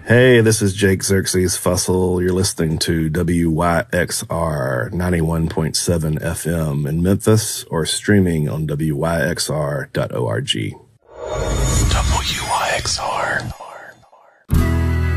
Hey, this is Jake Xerxes Fussell. You're listening to WYXR 91.7 FM in Memphis or streaming on WYXR.org. WYXR.